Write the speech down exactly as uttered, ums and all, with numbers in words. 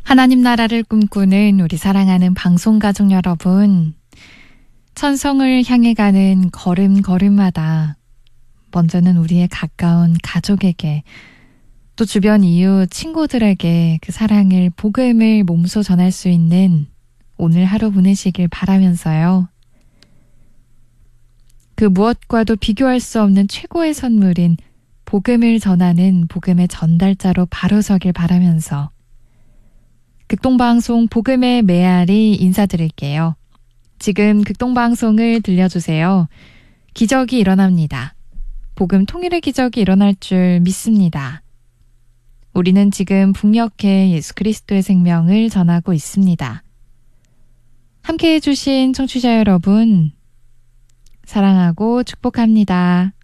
하나님 나라를 꿈꾸는 우리 사랑하는 방송가족 여러분, 천성을 향해 가는 걸음걸음마다 먼저는 우리의 가까운 가족에게, 또 주변 이웃 친구들에게 그 사랑을, 복음을 몸소 전할 수 있는 오늘 하루 보내시길 바라면서요. 그 무엇과도 비교할 수 없는 최고의 선물인 복음을 전하는 복음의 전달자로 바로 서길 바라면서 극동방송 복음의 메아리 인사드릴게요. 지금 극동방송을 들려주세요. 기적이 일어납니다. 복음 통일의 기적이 일어날 줄 믿습니다. 우리는 지금 북녘에 예수 그리스도의 생명을 전하고 있습니다. 함께해 주신 청취자 여러분, 사랑하고 축복합니다.